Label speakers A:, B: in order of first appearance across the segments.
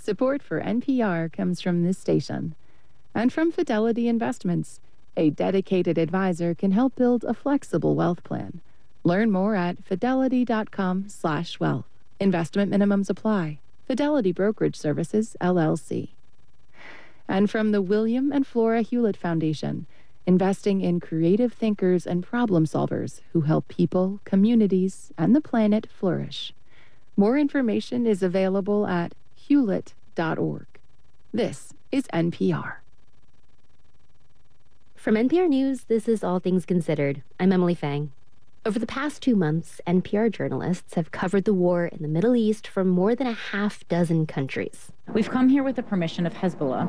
A: Support for NPR comes from this station and from Fidelity Investments. A dedicated advisor can help build a flexible wealth plan. Learn more at fidelity.com/wealth. Investment minimums apply. Fidelity Brokerage Services, LLC. And from the William and Flora Hewlett Foundation, investing in creative thinkers and problem solvers who help people, communities, and the planet flourish. More information is available at hewlett.org. This is NPR.
B: From NPR News, this is All Things Considered. I'm Emily Fang. Over the past 2 months, NPR journalists have covered the war in the Middle East from more than a half dozen countries.
C: We've come here with the permission of Hezbollah.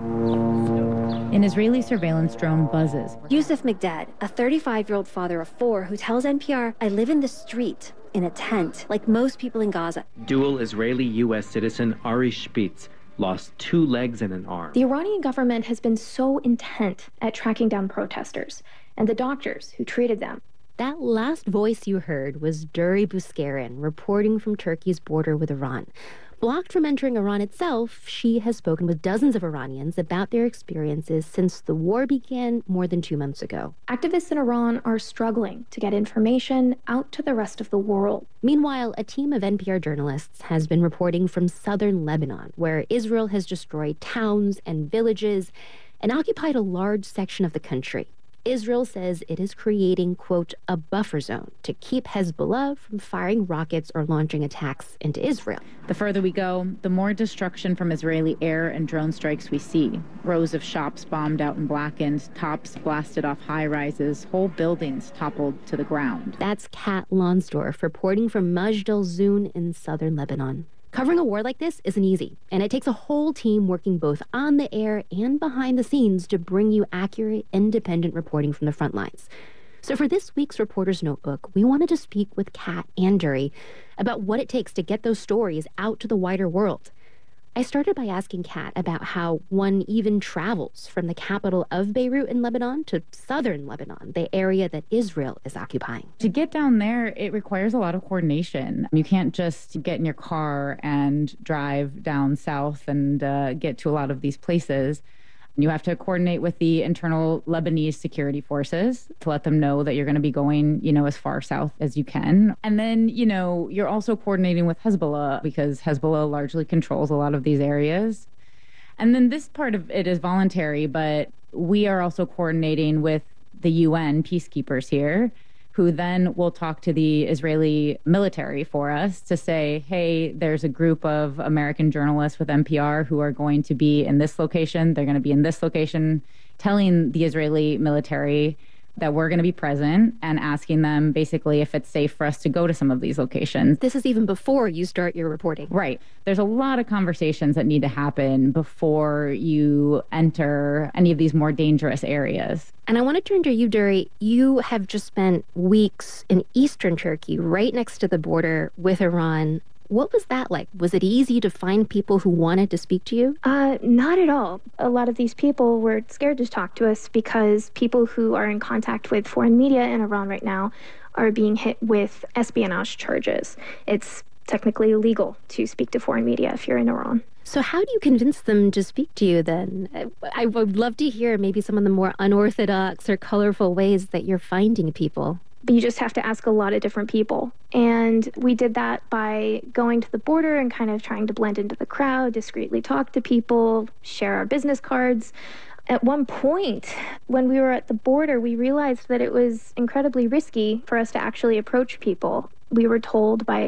C: An Israeli surveillance drone buzzes.
D: Yusuf Migdad, a 35-year-old father of 4 who tells NPR, I live in the street, in a tent, like most people in Gaza.
E: Dual Israeli-U.S. citizen Ari Spitz lost 2 legs and an arm.
F: The Iranian government has been so intent at tracking down protesters and the doctors who treated them.
B: That last voice you heard was Duri Buskarin, reporting from Turkey's border with Iran. Blocked from entering Iran itself, she has spoken with dozens of Iranians about their experiences since the war began more than 2 months ago.
F: Activists in Iran are struggling to get information out to the rest of the world.
B: Meanwhile, a team of NPR journalists has been reporting from southern Lebanon, where Israel has destroyed towns and villages and occupied a large section of the country. Israel says it is creating, quote, a buffer zone to keep Hezbollah from firing rockets or launching attacks into Israel.
C: The further we go, the more destruction from Israeli air and drone strikes we see. Rows of shops bombed out and blackened, tops blasted off high-rises, whole buildings toppled to the ground.
B: That's Kat Lonsdorf reporting from Majd al-Zoun in southern Lebanon. Covering a war like this isn't easy, and it takes a whole team working both on the air and behind the scenes to bring you accurate, independent reporting from the front lines. So for this week's Reporter's Notebook, we wanted to speak with Kat and Duri about what it takes to get those stories out to the wider world. I started by asking Kat about how one even travels from the capital of Beirut in Lebanon to southern Lebanon, the area that Israel is occupying.
C: To get down there, it requires a lot of coordination. You can't just get in your car and drive down south and get to a lot of these places. You have to coordinate with the internal Lebanese security forces to let them know that you're going to be going, as far south as you can. And then, you're also coordinating with Hezbollah because Hezbollah largely controls a lot of these areas. And then this part of it is voluntary, but we are also coordinating with the UN peacekeepers here, who then will talk to the Israeli military for us to say, hey, there's a group of American journalists with NPR who are going to be in this location. They're going to be in this location, telling the Israeli military that we're going to be present and asking them basically if it's safe for us to go to some of these locations.
B: This is even before you start your reporting.
C: Right. There's a lot of conversations that need to happen before you enter any of these more dangerous areas.
B: And I want to turn to you, Duri. You have just spent weeks in eastern Turkey, right next to the border with Iran. What was that like? Was it easy to find people who wanted to speak to you?
F: Not at all. A lot of these people were scared to talk to us because people who are in contact with foreign media in Iran right now are being hit with espionage charges. It's technically illegal to speak to foreign media if you're in Iran.
B: So how do you convince them to speak to you then? I would love to hear maybe some of the more unorthodox or colorful ways that you're finding people.
F: But you just have to ask a lot of different people. And we did that by going to the border and kind of trying to blend into the crowd, discreetly talk to people, share our business cards. At one point, when we were at the border, we realized that it was incredibly risky for us to actually approach people. We were told by